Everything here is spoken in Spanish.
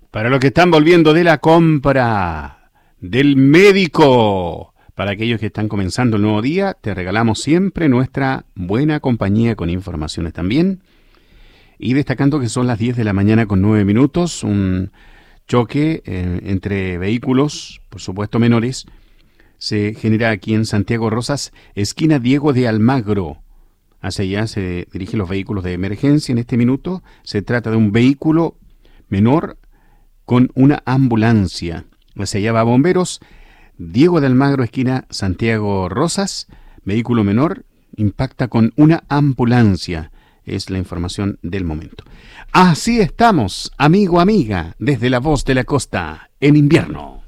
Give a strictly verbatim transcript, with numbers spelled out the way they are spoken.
Para los que están volviendo de la compra, del médico, para aquellos que están comenzando el nuevo día, te regalamos siempre nuestra buena compañía con informaciones también. Y destacando que son las diez de la mañana con nueve minutos, un choque eh, entre vehículos, por supuesto menores, se genera aquí en Santiago Rosas, esquina Diego de Almagro. Hacia allá se dirigen los vehículos de emergencia en este minuto. Se trata de un vehículo menor con una ambulancia. Hacia allá va bomberos. Diego de Almagro, esquina Santiago Rosas. Vehículo menor impacta con una ambulancia. Es la información del momento. Así estamos, amigo, amiga, desde La Voz de la Costa, en invierno.